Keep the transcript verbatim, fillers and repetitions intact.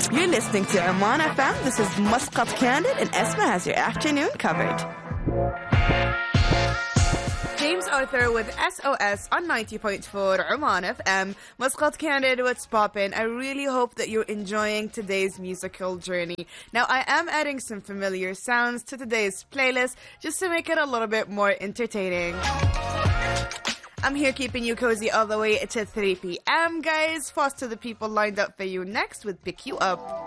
You're listening to Oman F M. This is Muscat Candid, and Esma has your afternoon covered. James Arthur with S O S on ninety point four Oman F M. Muscat Candid, what's poppin'? I really hope that you're enjoying today's musical journey. Now, I am adding some familiar sounds to today's playlist just to make it a little bit more entertaining. I'm here keeping you cozy all the way to three p.m. guys. Fast to the people lined up for you next with Pick You Up.